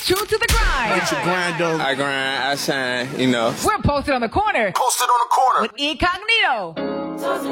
true to the grind. Get your grind on. I grind, I shine, you know. We're posted on the corner. Posted on the corner. With Incognito.